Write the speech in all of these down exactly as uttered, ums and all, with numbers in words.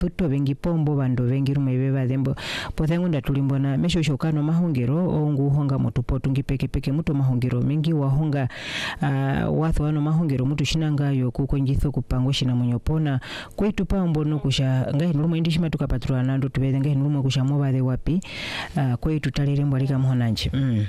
puto vengi pombo bando vengi rume beba dembo pothangu ndatulimbona mesho shokano mahongero ongu honga motupo tungi peke peke muto mahongero mingi wahonga uh, watho wano mahongero mutu shinanga yo kukonjitho kupango shina munyopona kwetu pambo no kusha ngai nulumo indishima tukapatrwa nando tubeze ngai nulumo kusha moba de wapi uh, kwetu talirembo alika muhonanji mm.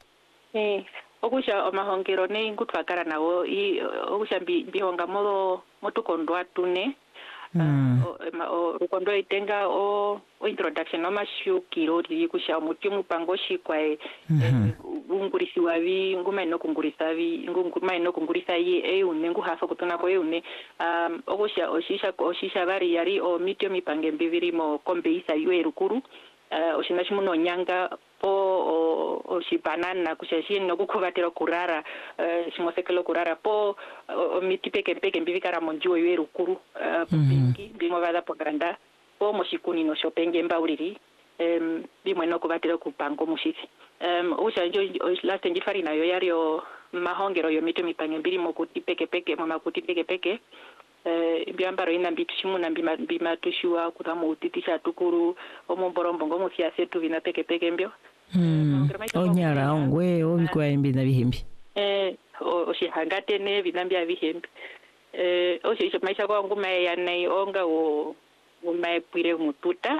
eh okusha omahongero ne ngutwakara nawo i okusha bihonga modo motukondwa tune Mm. Uh, o rukondo itenga o o introduction no mashu kiro ri kusha muti mupango shikwa e ungurisi wavi nguma ino kungurisa vi nguma ino kungurisa yi e unengu hafa kutuna ko e une um okusha oshisha oshisha bari yari o mitio mipange mbiviri mo kombeisa yue rukuru uh, oshina shimuno nyanga po o, o shibanana kushashi no kukubatira kurara uh, shimosekelo kurara po o, o mitipeke peke mbivikara monjuo yue rukuru uh, pingi bimo bada pogranda po moshikuni no shopenge mbauliri um, bimo no kubatira kupango mushisi um usha njo last ngifari nayo yari o mahongero yo mito mipange mbiri mo kutipeke peke mama kutipeke peke eh byambaro ina bitushimu na bima bima tushua kutamu utitisha tukuru omomborombo ngomu siase tu vina peke peke mbyo mm. Onyara ongwe obikwa embi na bihimbi eh oshihangate ne binambya bihimbi eh oshisho maisha kwa nguma ya nei onga o nguma pire mututa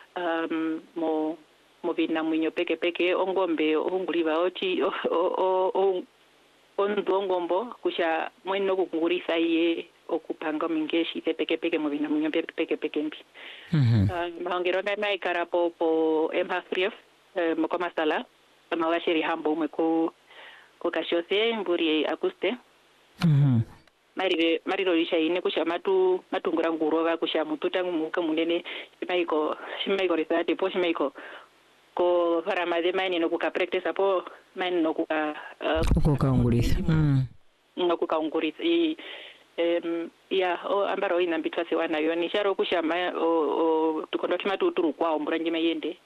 um mo mo bina mwinyo peke peke ongombe onguliba ochi o o o ondongombo kusha mweno kungurisa ye okupanga mingeshi peke peke mo bina mwinyo peke peke mbi mhm uh, mahongero na mai karapo po emhafrief uh, mo koma sala kama washiri hambo mwe ko ko kashose mburi akuste mhm mari mari rolisha ine kusha matu matungura ngurova kusha mututa muka munene simaiko simaiko risati po simaiko ko para mademani no kuka practice apo man no kuka ko kaungurisa mm no kuka ungurisa i em ya o ambaro ina bitwase wana yo ni sharo kushama o, o tukondo timatu kwa ombranje mayende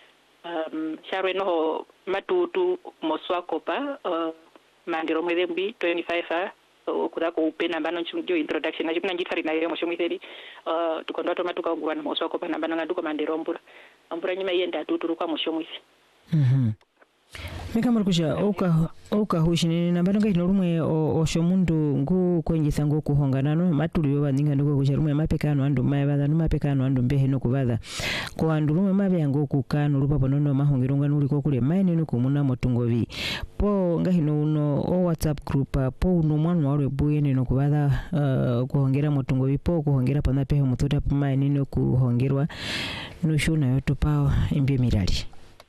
um sharo no matutu moswakopa uh, mandiro mwedembi twenty-five o kuda ko upena bano njo introduction na jipna njifari na yo moshomitheri uh tukondo to matuka ngwana moswakopa na bano ngaduko mandiro mbura ambura nyima yende atuturu kwa moshomwisi mhm Meka markusha oka oka hushini na bano ngai norumwe o shomundu ngu kwenjisa ngo kuhonganano matuli yo bandinga ndiko kusharumwe mapekano andu maye bada no mapekano andu mbehe no kubada ko andu rumwe mabe yango kukano rupa ponono mahongero ngano liko kule maine no kumuna motungovi po ngai no uno o WhatsApp group po uno mwana wale buyene no kubada uh, kuhongera motungovi po kuhongera pana pehe mututa maine no kuhongerwa no shuna yoto pao imbye mirali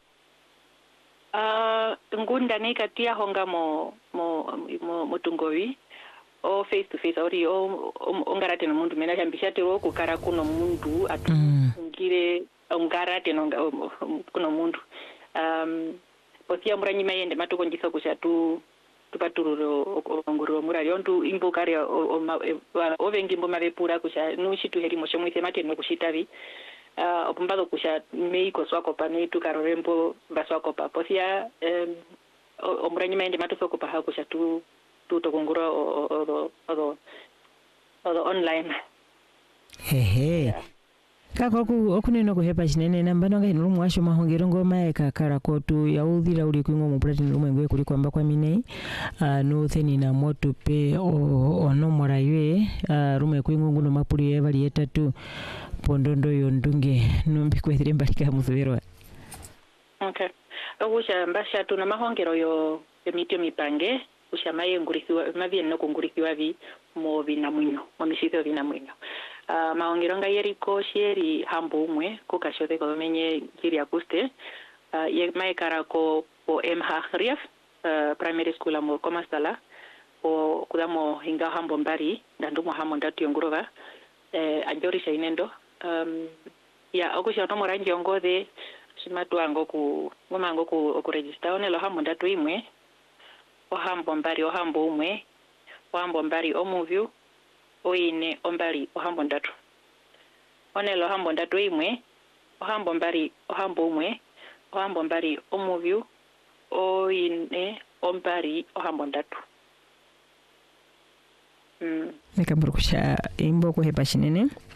Uh, ngunda ne katia honga mo mo mo mutungovi o face to face ori o ongarate no mundu mena chambisha tero kukara kuno mundu atungire ongarate no kuno mundu um posia mranyi mayende matoko njisa kushatu tupatururo onguro murari ontu imbokare o vengi mboma vepura kusha nushitu heri moshomwise mateno kushitavi uh opumbado kusha meiko swako pane tukarorembo baswako pa posia um omranyi mayende matosoko pa hakusha tu tu tokongura o o o o online hehe kako ku okuneno kuhepa chinene nambano ngai nulumu washo mahongero ngoma eka kara kotu ya udhira uli kuingo mu platinum lumu ngwe kuli kwamba kwa minei uh, no theni na moto pe o ono mora ywe uh, rumu kuingo nguno mapuli evali etatu pondondo yondunge numbi kwethire mbalika muzuberwa okay ogusha mbasha tuna mahongero yo emitio mipange usha maye ngurisiwa mavye no kungurisiwa vi mo binamunyo mo misito binamunyo Uh, mahongero nga yeriko sheri hambo umwe ko kashote ko menye kiri akuste uh, ye maikara ko po emhafrief uh, primary school amo koma sala o kudamo hinga hambo mbari ndandumo hamo ndatu yongurova eh anjori shainendo um ya okusha no morangi ongode shimatu ango ku ngoma ango ku ku register onelo hamo ndatu imwe o hambo mbari o hambo umwe o hambo mbari o movie oine ombali ohambo ndatu onelo hambo ndatu imwe ohambo mbali ohambo umwe ohambo mbali omuvyu oine ombali ohambo ndatu mm. Nikamburusha imbo kuhepa shinene